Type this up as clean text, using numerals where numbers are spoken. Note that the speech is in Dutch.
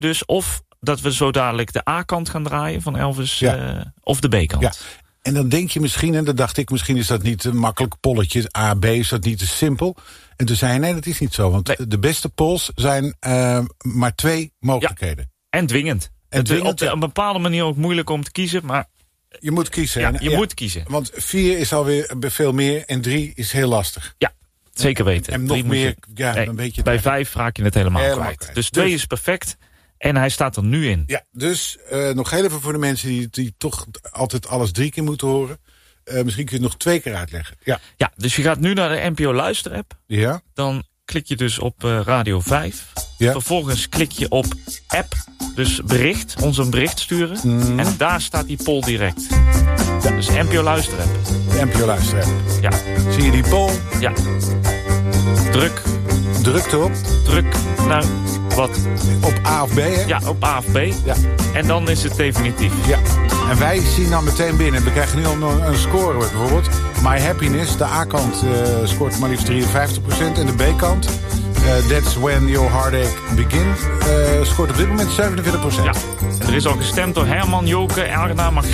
dus of dat we zo dadelijk de A-kant gaan draaien van Elvis... of de B-kant. Ja. En dan denk je misschien, en dan dacht ik... misschien is dat niet een makkelijk polletje. A, B, is dat niet te simpel. En toen zei hij, nee, dat is niet zo. Want de beste polls zijn maar 2 mogelijkheden. Ja. En dwingend. Op een bepaalde manier ook moeilijk om te kiezen, maar... Je moet kiezen. Ja, je moet kiezen. Want 4 is alweer veel meer en 3 is heel lastig. Ja, zeker weten. En nog meer, dan weet je... Bij 5 raak je het helemaal kwijt. Dus 2 is perfect en hij staat er nu in. Ja, dus nog heel even voor de mensen die toch altijd alles 3 keer moeten horen. Misschien kun je het nog 2 keer uitleggen. Ja, dus je gaat nu naar de NPO Luisterapp. Ja. Dan klik je dus op Radio 5. Ja. Vervolgens klik je op app, dus bericht, ons een bericht sturen. En daar staat die poll direct. Ja. Dus NPO Luisterapp. De NPO Luisterapp. Ja. Zie je die poll? Ja. Druk erop. Druk naar wat? Op A of B, hè? Ja, op A of B. Ja. En dan is het definitief. Ja. En wij zien dan meteen binnen. We krijgen nu al een score bijvoorbeeld. My Happiness, de A-kant scoort maar liefst 53%. En de B-kant, That's When Your Heartache Begins, scoort op dit moment 47%. Ja. En er is al gestemd door Herman, Joke, Erna,